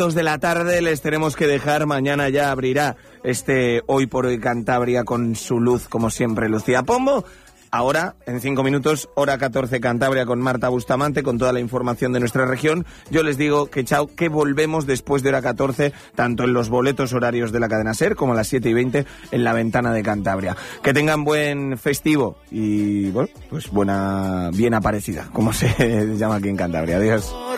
de la tarde les tenemos que dejar. Mañana ya abrirá este Hoy por Hoy Cantabria con su luz, como siempre, Lucía Pombo. Ahora, en 5 minutos, hora 14 Cantabria con Marta Bustamante, con toda la información de nuestra región. Yo les digo que chao, que volvemos después de hora 14, tanto en los boletos horarios de la cadena SER como a las 7:20 en la ventana de Cantabria. Que tengan buen festivo y, bueno, pues bien aparecida, como se llama aquí en Cantabria. Adiós.